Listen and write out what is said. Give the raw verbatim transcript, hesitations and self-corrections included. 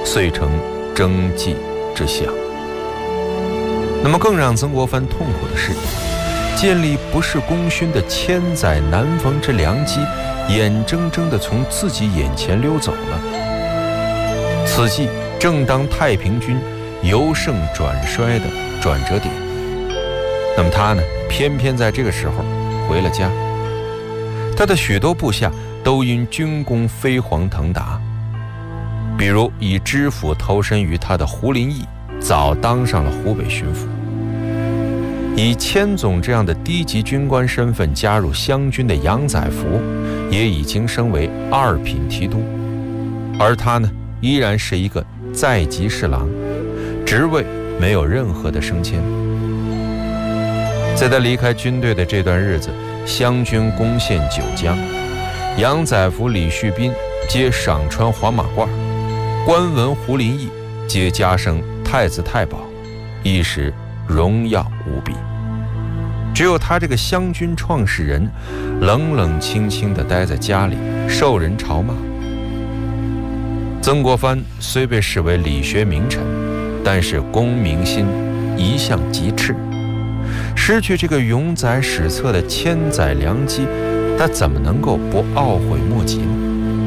遂成征稷之相。那么更让曾国藩痛苦的是，建立不是功勋的千载难逢之良机，眼睁睁地从自己眼前溜走了。此际正当太平军由盛转衰的转折点，那么他呢，偏偏在这个时候回了家。他的许多部下都因军功飞黄腾达，比如以知府投身于他的胡林翼，早当上了湖北巡抚；以千总这样的低级军官身份加入湘军的杨载福，也已经升为二品提督，而他呢，依然是一个在籍侍郎，职位没有任何的升迁。在他离开军队的这段日子，湘军攻陷九江，杨载福、李旭斌皆赏穿黄马褂，官文、胡林翼皆加升太子太保，一时荣耀无比。只有他这个湘军创始人冷冷清清地待在家里，受人嘲骂。曾国藩虽被视为理学名臣，但是功名心一向极赤，失去这个永载史册的千载良机，他怎么能够不懊悔莫及呢？